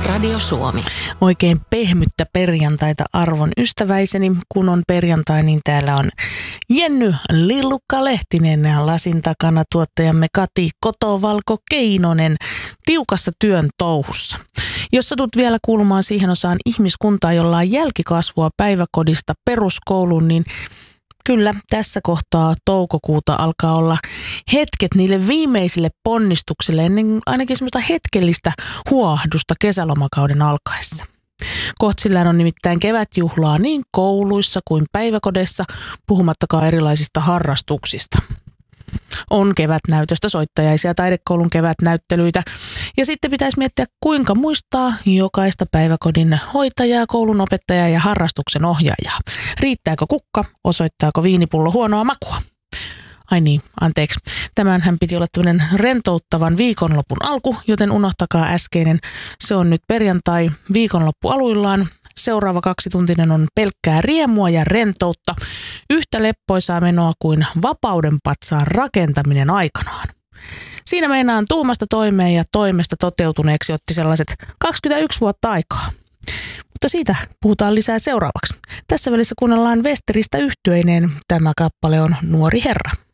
Radio Suomi. Oikein pehmyttä perjantaita arvon ystäväiseni. Kun on perjantai, niin täällä on Jenny Lillukka-Lehtinen ja lasin takana tuottajamme Kati Kotovalko-Keinonen tiukassa työn touhussa. Jos satut vielä kuulumaan siihen osaan ihmiskuntaa, jolla on jälkikasvua päiväkodista peruskouluun, niin kyllä tässä kohtaa toukokuuta alkaa olla hetket niille viimeisille ponnistuksille ennen ainakin semmoista hetkellistä huahdusta kesälomakauden alkaessa. Kohtsillään on nimittäin kevätjuhlaa niin kouluissa kuin päiväkodeissa, puhumattakaan erilaisista harrastuksista. On kevätnäytöstä, soittajaisia, taidekoulun kevätnäyttelyitä ja sitten pitäisi miettiä, kuinka muistaa jokaista päiväkodin hoitajaa, koulun opettajaa ja harrastuksen ohjaajaa. Riittääkö kukka, osoittaako viinipullo huonoa makua? Ai niin, anteeksi. Tämänhän piti olla tämmöinen rentouttavan viikonlopun alku, joten unohtakaa äskeinen. Se on nyt perjantai viikonloppu aluillaan. Seuraava 2-tuntinen on pelkkää riemua ja rentoutta. Yhtä leppoisaa menoa kuin vapauden patsaan rakentaminen aikanaan. Siinä meinaan tuumasta toimeen ja toimesta toteutuneeksi otti sellaiset 21 vuotta aikaa. Mutta siitä puhutaan lisää seuraavaksi. Tässä välissä kuunnellaan Westeristä yhtyeineen. Tämä kappale on Nuori herra.